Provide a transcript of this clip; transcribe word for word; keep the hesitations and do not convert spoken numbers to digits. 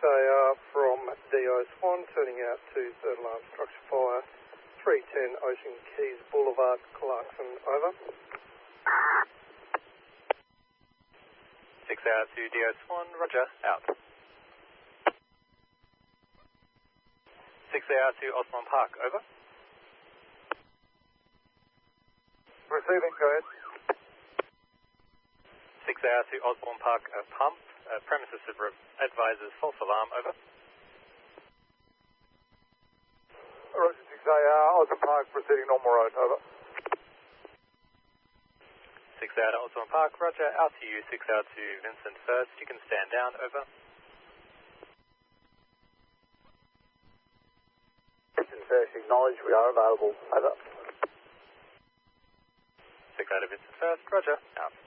A R from D O Swan, turning out to third alarm structure fire, three ten Ocean Keys Boulevard, Clarkson, over. six A R to D O Swan, roger, out. six A R to Osborne Park, over. Receiving, go ahead. six A R to Osborne Park, uh, pump, uh, premises advisors, false alarm, over. Roger, six A R, Osborne Park, proceeding normal road, over. six A R to Osborne Park, roger, out to you, six A R to Vincent First, you can stand down, over. Vincent First, acknowledge, we are available, over. six A R to Vincent First, roger, out.